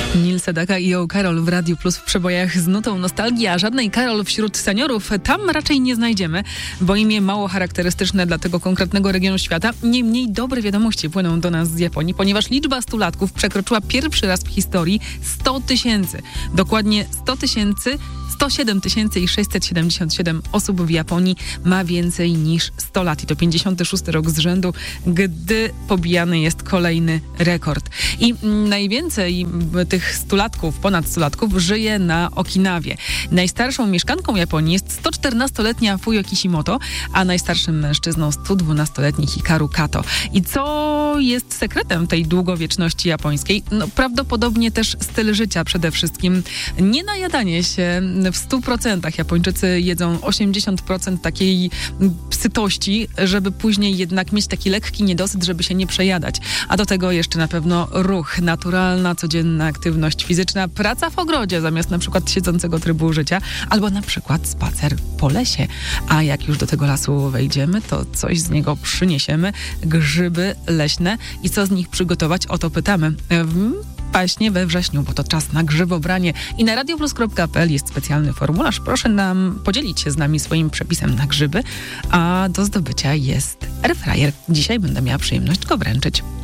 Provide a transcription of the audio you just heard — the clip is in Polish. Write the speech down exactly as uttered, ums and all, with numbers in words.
Neil Sedaka i O. Karol w Radiu Plus w przebojach z nutą nostalgii, a żadnej Karol wśród seniorów tam raczej nie znajdziemy, bo imię mało charakterystyczne dla tego konkretnego regionu świata. Niemniej dobre wiadomości płyną do nas z Japonii, ponieważ liczba stulatków przekroczyła pierwszy raz w historii sto tysięcy. Dokładnie sto tysięcy, sto siedem tysięcy sześćset siedemdziesiąt siedem osób w Japonii ma więcej niż sto lat. I to pięćdziesiąty szósty rok z rzędu, gdy pobijany jest kolejny rekord. I najwięcej tych stulatków, ponad stulatków, żyje na Okinawie. Najstarszą mieszkanką Japonii jest sto czternastoletnia Fuyo Kishimoto, a najstarszym mężczyzną sto dwunastoletni Hikaru Kato. I co jest sekretem tej długowieczności japońskiej? No, prawdopodobnie też styl życia przede wszystkim. Nie najadanie się w stu procentach. Japończycy jedzą osiemdziesiąt procent takiej sytości, żeby później jednak mieć taki lekki niedosyt, żeby się nie przejadać. A do tego jeszcze na pewno ruch, naturalna, codzienna aktywność fizyczna, praca w ogrodzie zamiast na przykład siedzącego trybu życia, albo na przykład spacer po lesie. A jak już do tego lasu wejdziemy, to coś z niego przyniesiemy, grzyby leśne i co z nich przygotować, o to pytamy. W Właśnie we wrześniu, bo to czas na grzybobranie i na radioplus kropka pe el jest specjalny formularz. Proszę nam podzielić się z nami swoim przepisem na grzyby, a do zdobycia jest airfryer. Dzisiaj będę miała przyjemność go wręczyć.